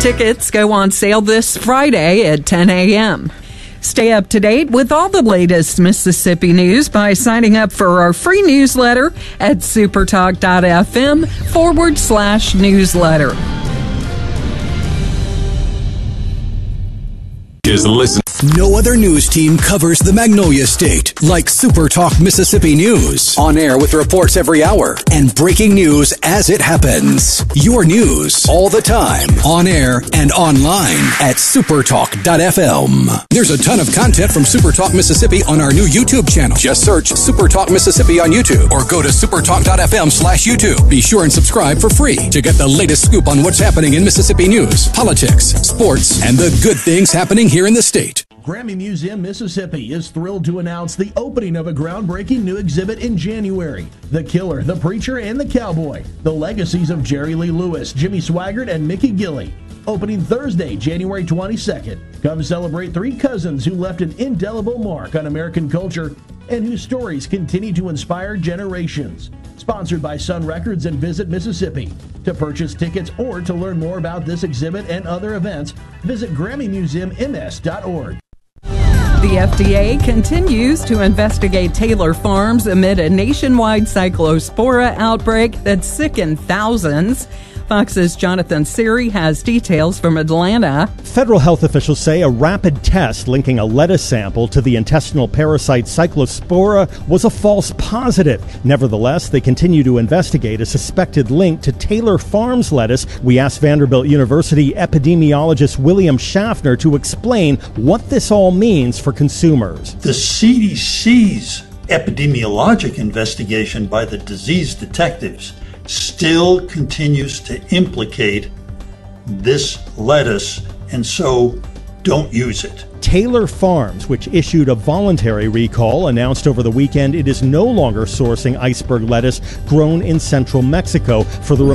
Tickets go on sale this Friday at 10 a.m. Stay up to date with all the latest Mississippi news by signing up for our free newsletter at supertalk.fm/newsletter. Just listen. No other news team covers the Magnolia State like SuperTalk Mississippi News. On air with reports every hour and breaking news as it happens. Your news all the time. On air and online at supertalk.fm. There's a ton of content from SuperTalk Mississippi on our new YouTube channel. Just search SuperTalk Mississippi on YouTube or go to supertalk.fm/YouTube. Be sure and subscribe for free to get the latest scoop on what's happening in Mississippi news, politics, sports, and the good things happening here in the state. Grammy Museum Mississippi is thrilled to announce the opening of a groundbreaking new exhibit in January. The Killer, the Preacher, and the Cowboy. The Legacies of Jerry Lee Lewis, Jimmy Swaggart, and Mickey Gilley. Opening Thursday, January 22nd. Come celebrate three cousins who left an indelible mark on American culture and whose stories continue to inspire generations. Sponsored by Sun Records and Visit Mississippi. To purchase tickets or to learn more about this exhibit and other events, visit GrammyMuseumMS.org. The FDA continues to investigate Taylor Farms amid a nationwide cyclospora outbreak that sickened thousands. Fox's Jonathan Siri has details from Atlanta. Federal health officials say a rapid test linking a lettuce sample to the intestinal parasite cyclospora was a false positive. Nevertheless, they continue to investigate a suspected link to Taylor Farms lettuce. We asked Vanderbilt University epidemiologist William Schaffner to explain what this all means for consumers. The CDC's epidemiologic investigation by the disease detectives still continues to implicate this lettuce, and so don't use it. Taylor Farms, which issued a voluntary recall, announced over the weekend it is no longer sourcing iceberg lettuce grown in central Mexico for the